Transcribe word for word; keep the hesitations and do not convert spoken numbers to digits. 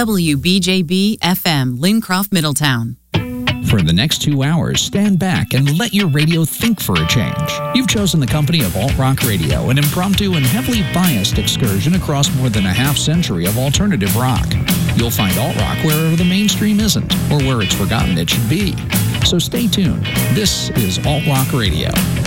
W B J B F M, Lincroft, Middletown. For the next two hours, stand back and let your radio think for a change. You've chosen the company of Alt Rock Radio, an impromptu and heavily biased excursion across more than a half century of alternative rock. You'll find alt rock wherever the mainstream isn't, or where it's forgotten it should be. So stay tuned. This is Alt Rock Radio.